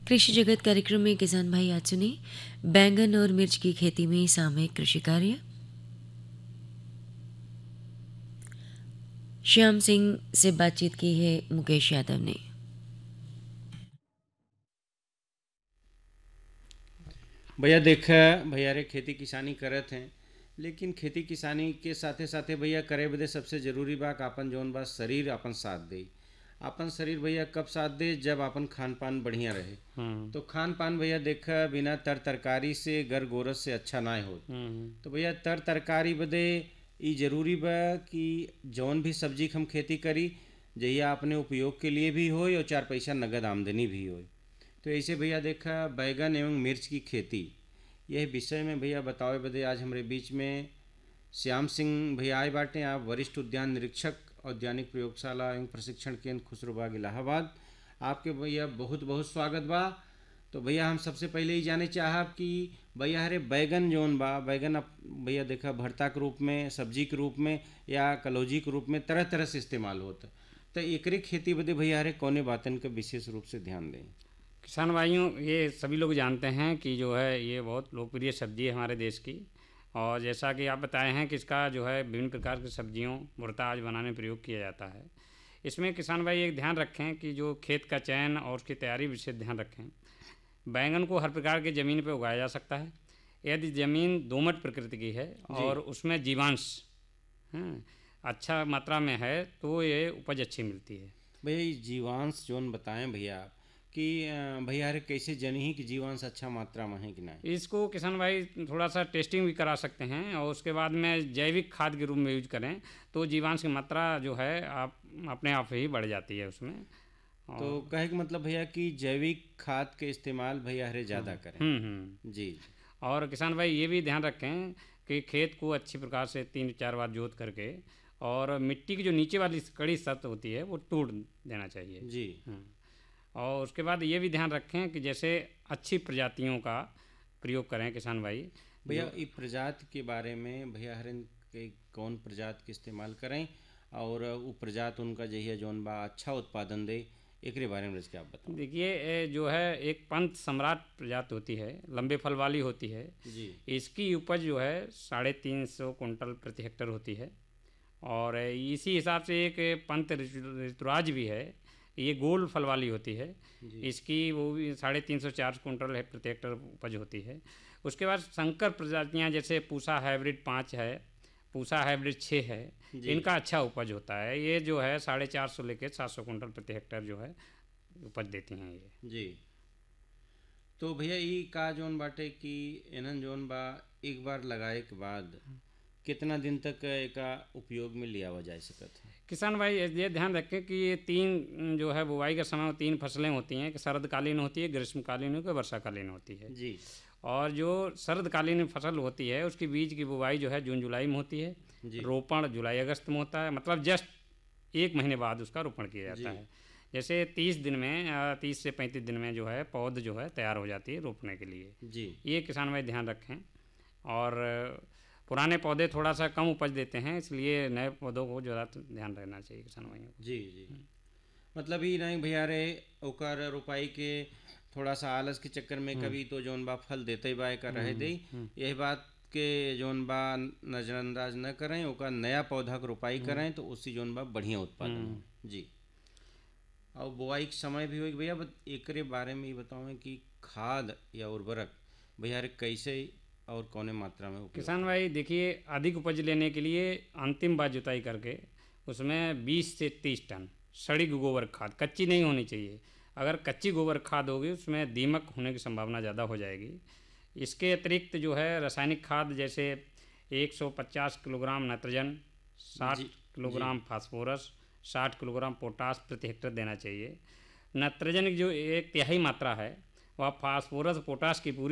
कृषि जगत कार्यक्रम में किसान भाई आज सुने बैंगन और मिर्च की खेती में सामूहिक कृषि कार्य। श्याम सिंह से बातचीत की है मुकेश यादव ने। भैया देख भैया रे खेती किसानी करत हैं, लेकिन खेती किसानी के साथे साथे भैया करे बदे सबसे जरूरी बा कि आपन जौन बा शरीर आपन साथ दे। आपन शरीर भैया कब साथ दे, जब आपन खान पान बढ़िया रहे। तो खान पान भैया देख बिना तर तरकारी से गर गोरस से अच्छा ना हो। तो भैया तर तरकारी बदे ई जरूरी बा कि जौन भी सब्जी हम खेती करी जहिया अपने उपयोग के लिए भी होए और चार पैसा नगद आमदनी भी होए। तो ऐसे भैया देखा बैगन एवं मिर्च की खेती, यह विषय में भैया बतावे बदे आज हमारे बीच में श्याम सिंह भैया आए बाटे। आप वरिष्ठ उद्यान निरीक्षक, औद्यानिक प्रयोगशाला एवं प्रशिक्षण केंद्र खुसरोबाग इलाहाबाद। आपके भैया बहुत बहुत स्वागत बा। तो भैया हम सबसे पहले ही जाने चाहब कि भैया हरे बैगन जौन बा, बैगन अब भैया देखा भरता के रूप में, सब्जी के रूप में या कलौजी के रूप में तरह तरह से इस्तेमाल होता। तो एकरे खेती बदे भैया हरे कौने बातन का विशेष रूप से ध्यान दें? किसान भाइयों, ये सभी लोग जानते हैं कि जो है ये बहुत लोकप्रिय सब्जी है हमारे देश की। और जैसा कि आप बताए हैं कि इसका जो है विभिन्न प्रकार की सब्जियों मुर्ता आज बनाने में प्रयोग किया जाता है। इसमें किसान भाई एक ध्यान रखें कि जो खेत का चयन और उसकी तैयारी विशेष ध्यान रखें। बैंगन को हर प्रकार की ज़मीन पर उगाया जा सकता है यदि ज़मीन दोमट प्रकृति की है और उसमें जीवांश अच्छा मात्रा में है तो ये उपज अच्छी मिलती है। भैया ये जीवांश जोन बताएं भैया आप कि भैया अरे कैसे जनी ही कि जीवांश अच्छा मात्रा में है कि नहीं? इसको किसान भाई थोड़ा सा टेस्टिंग भी करा सकते हैं और उसके बाद में जैविक खाद के रूप में यूज करें तो जीवांश की मात्रा जो है आप अपने आप ही बढ़ जाती है उसमें। तो कहे कि मतलब भैया कि जैविक खाद के इस्तेमाल भैया हरे ज़्यादा करें। जी। और किसान भाई ये भी ध्यान रखें कि खेत को अच्छी प्रकार से 3-4 बार जोत करके और मिट्टी की जो नीचे वाली कड़ी सतह होती है वो तोड़ देना चाहिए। जी। और उसके बाद ये भी ध्यान रखें कि जैसे अच्छी प्रजातियों का प्रयोग करें किसान भाई। भैया ये प्रजाति के बारे में भैया हरन के कौन प्रजाति के इस्तेमाल करें और वो प्रजाति उनका जहिया जौन बा अच्छा उत्पादन दे, एक बारे में क्या आप बताओ? देखिए जो है एक पंत सम्राट प्रजाति होती है, लंबे फल वाली होती है जी। इसकी उपज जो है 350 कुंटल प्रति हेक्टर होती है। और इसी हिसाब से एक पंत ऋतुराज भी है, ये गोल फल वाली होती है। इसकी वो भी 350-400 कुंटल है प्रति हेक्टर उपज होती है। उसके बाद संकर प्रजातियां जैसे पूसा हाइब्रिड 5 है, पूसा हाइब्रिड 6 है, इनका अच्छा उपज होता है। ये जो है 450 लेके 700 कुंटल प्रति हेक्टर जो है उपज देती हैं ये। जी। तो भैया ई का जौन बाटे कि इन्हन जौन बा एक बार लगाए के बाद कितना दिन तक एका उपयोग में लिया हुआ जा सकता है? किसान भाई ये ध्यान रखें कि ये 3 जो है बुवाई का समय 3 फसलें होती हैं कि शरदकालीन होती है, ग्रीष्मकालीन होती है, वर्षाकालीन होती है। जी। और जो शरदकालीन फसल होती है उसकी बीज की बुवाई जो है जून जुलाई में होती है, रोपण जुलाई अगस्त में होता है, मतलब जस्ट 1 महीने बाद उसका रोपण किया जाता है। जैसे 30 दिन में 30 से 35 दिन में जो है पौध जो है तैयार हो जाती है रोपने के लिए। जी। ये किसान भाई ध्यान रखें। और पुराने पौधे थोड़ा सा कम उपज देते हैं, इसलिए नए पौधों को ज़्यादा ध्यान रखना चाहिए किसान भाइयों को। जी। जी। मतलब ही नहीं भैया रे ओकर रोपाई के थोड़ा सा आलस के चक्कर में कभी तो जौन बा फल देते बा एकर रहे दे, यही बात के जौन बा नज़रअंदाज न करें, ओकर नया पौधा के रोपाई करें तो उससे जौन बा बढ़िया उत्पादन हो। जी। और बुआई के समय भी हो भैया एकरे बारे में ही बताओ कि खाद या उर्वरक भैया रे कैसे और कौने मात्रा में उपयोग? किसान भाई देखिए, अधिक उपज लेने के लिए अंतिम बार जुताई करके उसमें 20 से 30 टन सड़ी गोबर खाद, कच्ची नहीं होनी चाहिए। अगर कच्ची गोबर खाद होगी उसमें दीमक होने की संभावना ज़्यादा हो जाएगी। इसके अतिरिक्त जो है रासायनिक खाद जैसे 150 kilogram nitrogen, 60 kilogram phosphorus, 60 kilogram potash प्रति हेक्टर देना चाहिए। नाइट्रोजन की जो 1/3 मात्रा है वह फास्फोरस पोटास की पूरी